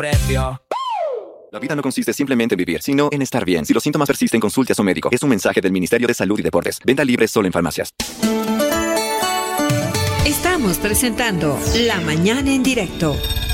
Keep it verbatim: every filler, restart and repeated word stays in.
precio. La vida no consiste simplemente en vivir, sino en estar bien. Si los síntomas persisten, consulte a su médico. Es un mensaje del Ministerio de Salud y Deportes. Venta libre solo en farmacias. Estamos presentando La Mañana en Directo